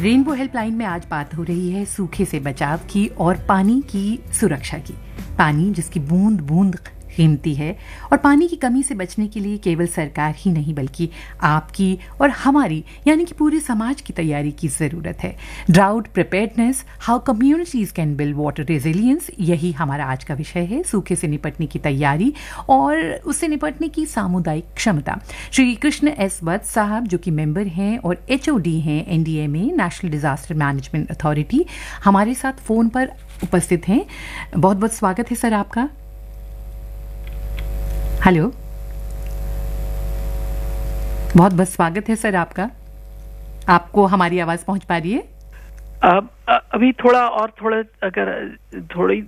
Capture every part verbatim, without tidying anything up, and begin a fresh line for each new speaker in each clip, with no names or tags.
Rainbow helpline में आज बात हो रही है सूखे से बचाव की और पानी की सुरक्षा की। पानी जिसकी बूंद बूंद कीमती है और पानी की कमी से बचने के लिए केवल सरकार ही नहीं बल्कि आपकी और हमारी यानी कि पूरे समाज की तैयारी की ज़रूरत है। Drought preparedness, how communities can build water resilience, यही हमारा आज का विषय है। सूखे से निपटने की तैयारी और उससे निपटने की सामुदायिक क्षमता। श्री कृष्ण एस वत्स साहब जो कि मेंबर हैं और एच ओ डी हैं N D M A national disaster management authority, हमारे साथ फ़ोन पर उपस्थित हैं। बहुत बहुत स्वागत है सर आपका। हेलो, बहुत बहुत स्वागत है सर आपका। आपको हमारी आवाज पहुंच पा रही है?
अब अभी थोड़ा और थोड़ा अगर थोड़ी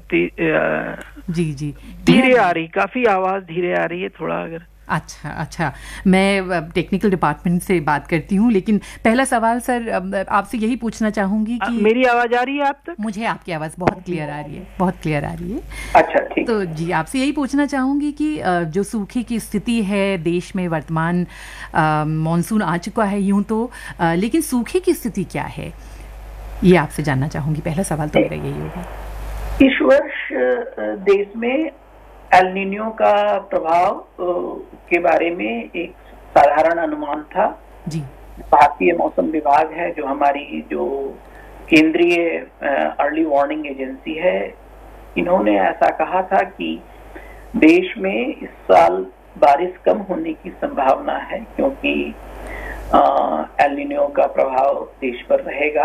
जी जी
धीरे आ रही, काफी आवाज धीरे आ रही है थोड़ा। अगर
अच्छा अच्छा मैं टेक्निकल डिपार्टमेंट से बात करती हूँ, लेकिन पहला सवाल सर आपसे यही पूछना चाहूंगी कि
मेरी आवाज आ रही है आप तक?
मुझे आपकी आवाज बहुत क्लियर आ रही है, बहुत क्लियर आ रही है।
अच्छा ठीक।
तो जी आपसे यही पूछना चाहूंगी कि जो सूखे की स्थिति है देश में वर्तमान, मॉनसून आ चुका है यूं तो, लेकिन सूखे की स्थिति क्या है ये आपसे जानना चाहूंगी। पहला सवाल तो मेरा यही होगा।
इस वर्ष देश में एल नीनो का प्रभाव के बारे में एक साधारण अनुमान था। जी, भारतीय मौसम विभाग है जो हमारी जो केंद्रीय अर्ली वार्निंग एजेंसी है, इन्होंने ऐसा कहा था कि देश में इस साल बारिश कम होने की संभावना है क्योंकि एल नीनो का प्रभाव देश पर रहेगा।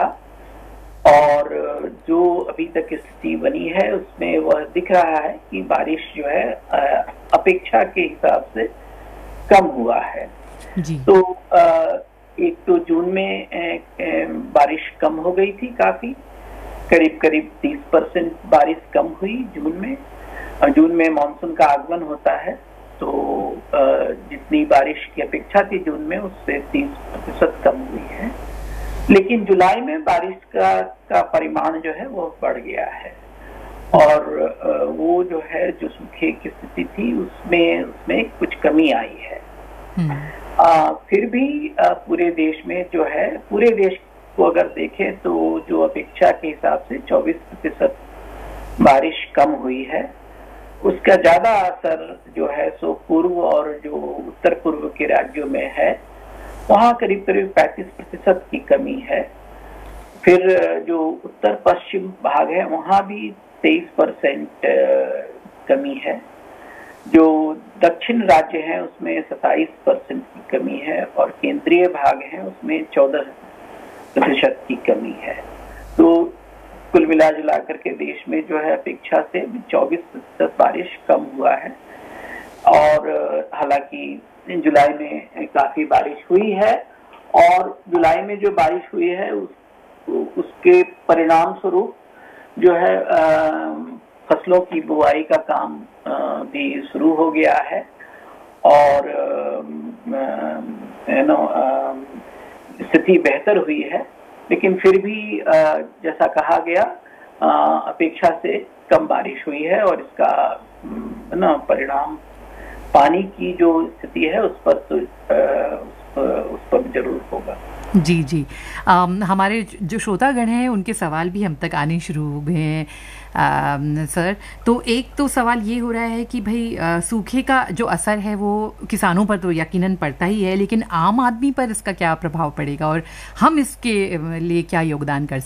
और जो अभी तक स्थिति बनी है उसमें वह दिख रहा है कि बारिश जो है अपेक्षा के हिसाब से कम हुआ है। जी। तो एक तो जून में बारिश कम हो गई थी, काफी करीब करीब तीस परसेंट बारिश कम हुई जून में। जून में मानसून का आगमन होता है तो जितनी बारिश की अपेक्षा थी जून में उससे तीस प्रतिशत कम हुई है। लेकिन जुलाई में बारिश का का परिमाण जो है वो बढ़ गया है और वो जो है जो सूखे की स्थिति थी उसमें उसमें कुछ कमी आई है। आ, फिर भी आ, पूरे देश में जो है, पूरे देश को अगर देखें तो जो अपेक्षा के हिसाब से चौबीस प्रतिशत बारिश कम हुई है। उसका ज्यादा असर जो है सो पूर्व और जो उत्तर पूर्व के राज्यों में है, वहाँ करीब करीब पैंतीस प्रतिशत की कमी है। फिर जो उत्तर पश्चिम भाग है वहाँ भी तेईस परसेंट कमी है। जो दक्षिण राज्य हैं उसमें सत्ताईस परसेंट की कमी है और केंद्रीय भाग है उसमें चौदह प्रतिशत की कमी है। तो कुल मिला जुला करके देश में जो है अपेक्षा से चौबीस प्रतिशत बारिश कम हुआ है। और हालांकि जुलाई में काफी बारिश हुई है और जुलाई में जो बारिश हुई है उस, उसके परिणाम स्वरूप जो है फसलों की बुआई का काम भी शुरू हो गया है और नो स्थिति बेहतर हुई है। लेकिन फिर भी जैसा कहा गया अपेक्षा से कम बारिश हुई है और इसका ना परिणाम पानी की जो स्थिति है उस पर तो उस पर जरूर होगा।
जी जी आम, हमारे जो श्रोतागण हैं उनके सवाल भी हम तक आने शुरू हो गए हैं सर। तो एक तो सवाल ये हो रहा है कि भाई आ, सूखे का जो असर है वो किसानों पर तो यकीनन पड़ता ही है, लेकिन आम आदमी पर इसका क्या प्रभाव पड़ेगा और हम इसके लिए क्या योगदान कर